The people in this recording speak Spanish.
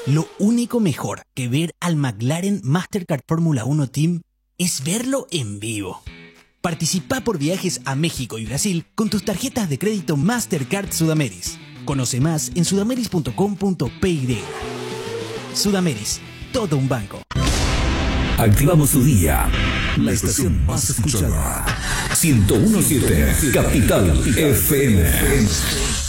Lo único mejor que ver al McLaren Mastercard Fórmula 1 Team es verlo en vivo. Participa por viajes a México y Brasil con tus tarjetas de crédito Mastercard Sudameris. Conoce más en sudameris.com.py. Sudameris, todo un banco. Activamos tu día. La estación más escuchada. 101.7 Capital FM.